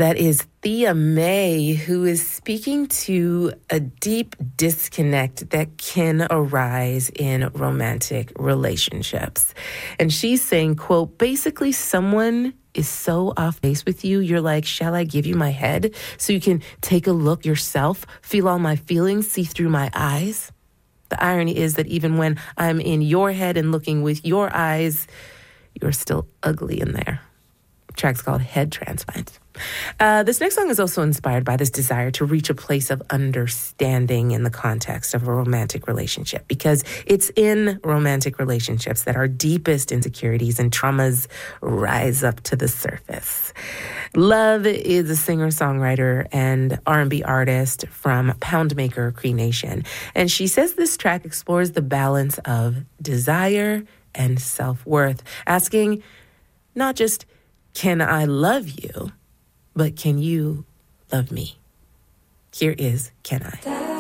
That is Thea Mae, who is speaking to a deep disconnect that can arise in romantic relationships. And she's saying, quote, basically someone is so off base with you, you're like, shall I give you my head so you can take a look yourself, feel all my feelings, see through my eyes? The irony is that even when I'm in your head and looking with your eyes, you're still ugly in there. The track's called Head Transplant. This next song is also inspired by this desire to reach a place of understanding in the context of a romantic relationship, because it's in romantic relationships that our deepest insecurities and traumas rise up to the surface. Love is a singer-songwriter and R&B artist from Poundmaker Cree Nation, and she says this track explores the balance of desire and self-worth, asking not just, can I love you, but can you love me? Here is Can I?